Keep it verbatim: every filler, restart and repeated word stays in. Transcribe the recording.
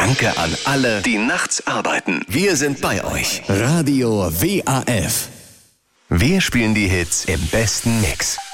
Danke an alle, die nachts arbeiten. Wir sind bei euch. Radio W A F. Wir spielen die Hits im besten Mix.